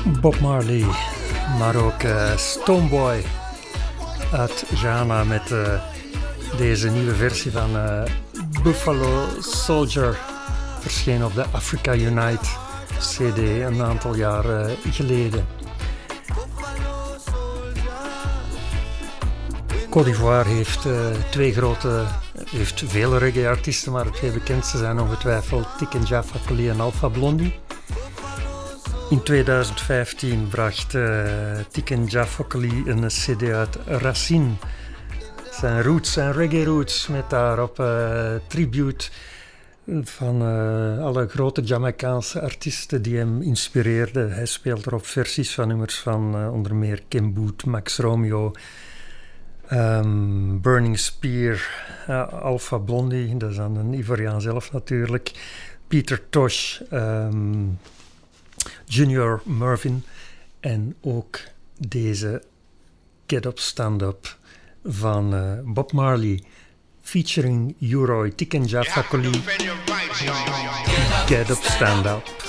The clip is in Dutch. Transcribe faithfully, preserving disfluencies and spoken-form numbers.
Bob Marley, maar ook uh, Stonebwoy uit Ghana met uh, deze nieuwe versie van uh, Buffalo Soldier, verscheen op de Africa Unite C D een aantal jaar uh, geleden. Côte d'Ivoire heeft uh, twee grote, heeft vele reggae-artiesten, maar de twee bekendste zijn ongetwijfeld Tiken Jah Fakoly en Alpha Blondy. In twintig vijftien bracht uh, Tiken Jah Fakoly een C D uit, Racine. Zijn roots, zijn reggae roots, met daarop uh, tribute van uh, alle grote Jamaicaanse artiesten die hem inspireerden. Hij speelt erop versies van nummers van uh, onder meer Ken Boothe, Max Romeo, um, Burning Spear, uh, Alpha Blondy, dat is dan een Ivoriaan zelf natuurlijk, Peter Tosh, um, Junior Murvin en ook deze Get Up Stand Up van uh, Bob Marley featuring U-Roy, Tiken Jah Fakoly. Get Up Stand Up.